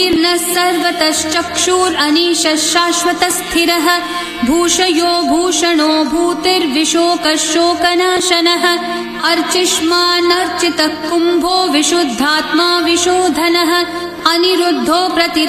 सर्वतश्चक्षुरनीशः शाश्वतस्थिरः भूषयो भूषणो भूतिर्विशोकशोकनाशनः अर्चिष्मानर्चितः Kumbho विशुद्धात्मा विशोधनः अनिरुद्धो प्रतिरक्षो